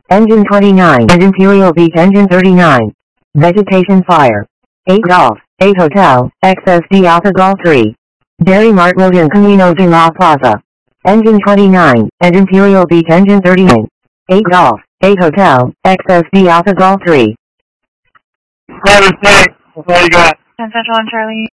Engine 29 and Imperial Beach Engine 39. Vegetation Fire. 8 Golf, 8 Hotel, XSD Alpha Golf 3. Dairy Mart Logan Camino de la Plaza. Engine 29 and Imperial Beach Engine 39. 8 Golf, 8 Hotel, XSD Alpha Golf 3. Driver's 6, that's all you got. 10 Central on Charlie.